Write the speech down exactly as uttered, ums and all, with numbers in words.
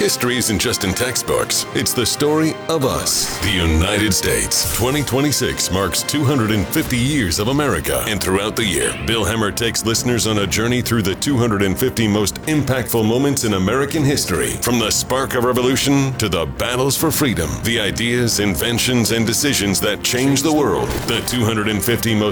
History isn't just in textbooks. It's the story of us. The United States. twenty twenty-six marks two hundred fifty years of America. And throughout the year, Bill Hemmer takes listeners on a journey through the two hundred fifty most impactful moments in American history. From the spark of revolution to the battles for freedom. The ideas, inventions, and decisions that changed the world. The two hundred fifty most